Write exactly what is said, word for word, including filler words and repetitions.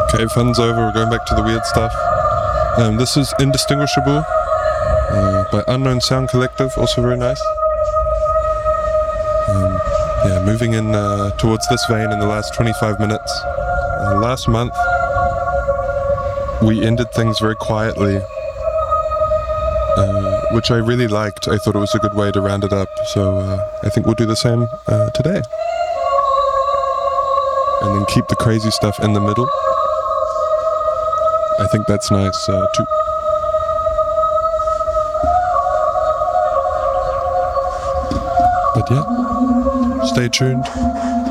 Okay, fun's over, we're going back to the weird stuff. Um, this is Indistinguishable uh, by Unknown Sound Collective, also very nice. Um, yeah, moving in uh, towards this vein in the last twenty-five minutes. Uh, last month, we ended things very quietly, uh, which I really liked. I thought it was a good way to round it up, so uh, I think we'll do the same uh, today. And then keep the crazy stuff in the middle. I think that's nice uh, too. But yeah, stay tuned.